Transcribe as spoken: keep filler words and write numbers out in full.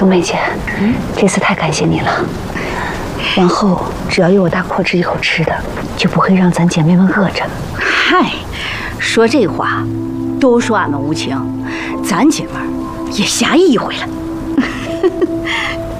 冬梅姐，嗯，这次太感谢你了。往后只要有我大阔吃一口吃的，就不会让咱姐妹们饿着。 嗨，说这话，都说俺们无情，咱姐妹儿也侠义一回了。